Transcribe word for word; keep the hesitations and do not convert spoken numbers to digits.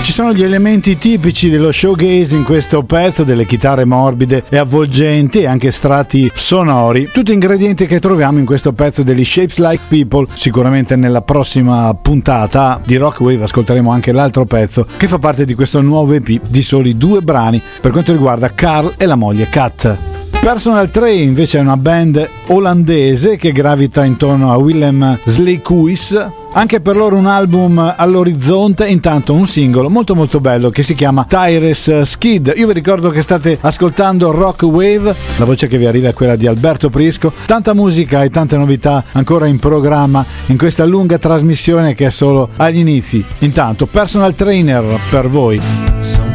Ci sono gli elementi tipici dello showgaze in questo pezzo, delle chitarre morbide e avvolgenti e anche strati sonori, tutti ingredienti che troviamo in questo pezzo degli Shapes Like People. Sicuramente nella prossima puntata di Rockwave ascolteremo anche l'altro pezzo che fa parte di questo nuovo E P di soli due brani per quanto riguarda Carl e la moglie Kat. Personal Train invece è una band olandese che gravita intorno a Willem Sleekuis. Anche per loro un album all'orizzonte, intanto un singolo molto molto bello che si chiama Tyrus Skid. Io vi ricordo che state ascoltando Rockwave, la voce che vi arriva è quella di Alberto Prisco. Tanta musica e tante novità ancora in programma in questa lunga trasmissione che è solo agli inizi. Intanto Personal Trainer per voi.